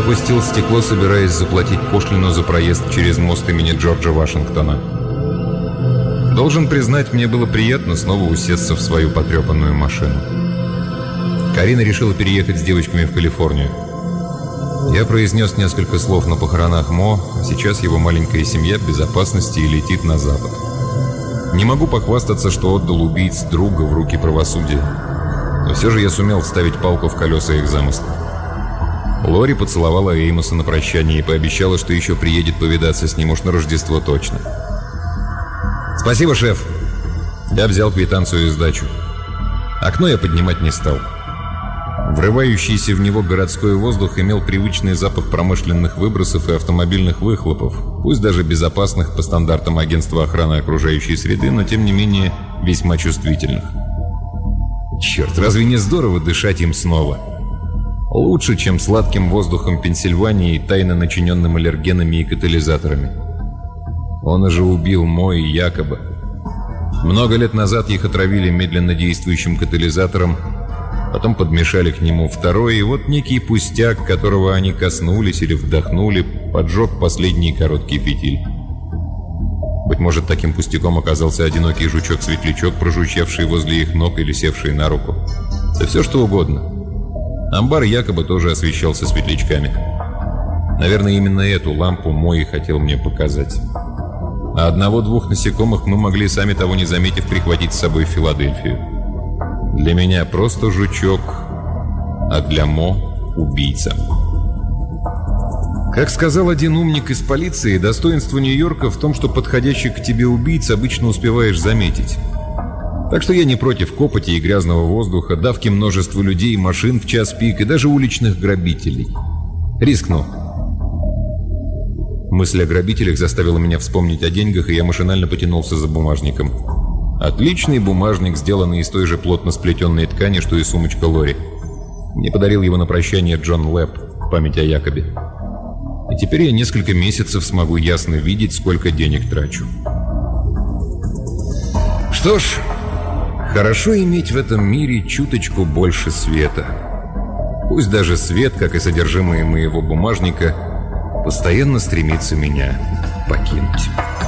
опустил стекло, собираясь заплатить пошлину за проезд через мост имени Джорджа Вашингтона. Должен признать, мне было приятно снова усесться в свою потрепанную машину. Карина решила переехать с девочками в Калифорнию. Я произнес несколько слов на похоронах Мо, а сейчас его маленькая семья в безопасности и летит на запад. Не могу похвастаться, что отдал убийц друга в руки правосудия, но все же я сумел вставить палку в колеса их замысла. Лори поцеловала Эймоса на прощание и пообещала, что еще приедет повидаться с ним, уж на Рождество точно. «Спасибо, шеф!» Я взял квитанцию и сдачу. Окно я поднимать не стал. Врывающийся в него городской воздух имел привычный запах промышленных выбросов и автомобильных выхлопов, пусть даже безопасных по стандартам Агентства охраны окружающей среды, но тем не менее весьма чувствительных. Черт, разве не здорово дышать им снова? Лучше, чем сладким воздухом Пенсильвании, тайно начиненным аллергенами и катализаторами. Он же убил Мо и Якоба. Много лет назад их отравили медленно действующим катализатором, потом подмешали к нему второй, и вот некий пустяк, которого они коснулись или вдохнули, поджег последний короткий фитиль. Быть может, таким пустяком оказался одинокий жучок-светлячок, прожучавший возле их ног или севший на руку. Да все что угодно. Амбар якобы тоже освещался светлячками. Наверное, именно эту лампу Мо и хотел мне показать. А одного-двух насекомых мы могли, сами того не заметив, прихватить с собой в Филадельфию. Для меня просто жучок, а для Мо – убийца. Как сказал один умник из полиции, достоинство Нью-Йорка в том, что подходящих к тебе убийц обычно успеваешь заметить. Так что я не против копоти и грязного воздуха, давки множества людей и машин в час пик и даже уличных грабителей. Рискну. Мысль о грабителях заставила меня вспомнить о деньгах, и я машинально потянулся за бумажником. Отличный бумажник, сделанный из той же плотно сплетенной ткани, что и сумочка Лори. Мне подарил его на прощание Джон Лэбб в память о Якобе. И теперь я несколько месяцев смогу ясно видеть, сколько денег трачу. Что ж, хорошо иметь в этом мире чуточку больше света. Пусть даже свет, как и содержимое моего бумажника, постоянно стремится меня покинуть.